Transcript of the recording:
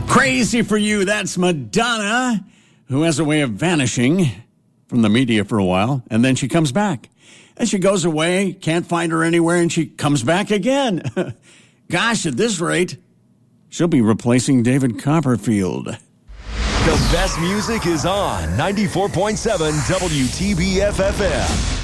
Crazy for You, that's Madonna, who has a way of vanishing from the media for a while, and then she comes back. And she goes away, can't find her anywhere, and she comes back again. Gosh, at this rate, she'll be replacing David Copperfield. The best music is on 94.7 WTBF-FM.